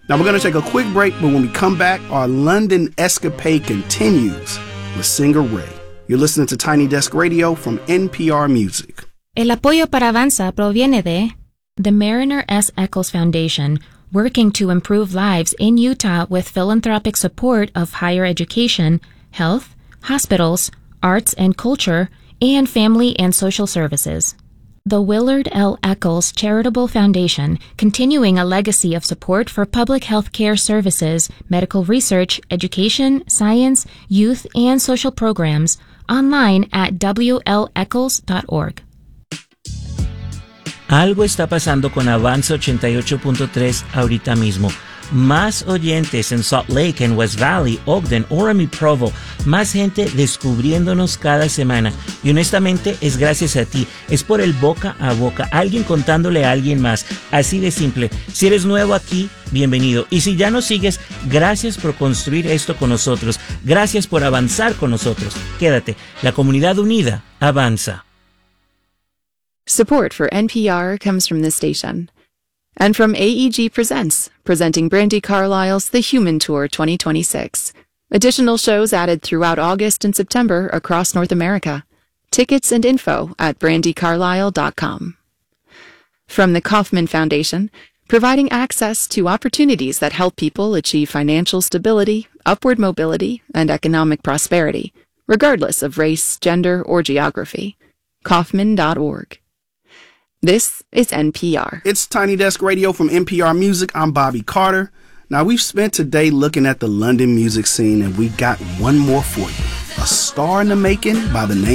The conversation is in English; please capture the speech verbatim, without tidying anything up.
Now we're going to take a quick break, but when we come back, our London escapade continues with singer Ray. You're listening to Tiny Desk Radio from N P R Music. El apoyo para Avanza proviene de the Mariner S. Eccles Foundation, working to improve lives in Utah with philanthropic support of higher education, health, hospitals, arts and culture, and family and social services. The Willard L. Eccles Charitable Foundation, continuing a legacy of support for public health care services, medical research, education, science, youth, and social programs, online at w l eccles dot org. Algo está pasando con Avanza ochenta y ocho punto tres ahorita mismo. Más oyentes en Salt Lake, en West Valley, Ogden, Orem y Provo. Más gente descubriéndonos cada semana. Y honestamente es gracias a ti. Es por el boca a boca. Alguien contándole a alguien más. Así de simple. Si eres nuevo aquí, bienvenido. Y si ya nos sigues, gracias por construir esto con nosotros. Gracias por avanzar con nosotros. Quédate. La comunidad unida avanza. Support for N P R comes from this station. And from A E G Presents, presenting Brandi Carlile's The Human Tour twenty twenty-six. Additional shows added throughout August and September across North America. Tickets and info at brandi carlile dot com. From the Kauffman Foundation, providing access to opportunities that help people achieve financial stability, upward mobility, and economic prosperity, regardless of race, gender, or geography. Kauffman dot org. This is N P R. It's Tiny Desk Radio from N P R Music. I'm Bobby Carter. Now, we've spent today looking at the London music scene, and we got one more for you. A star in the making by the name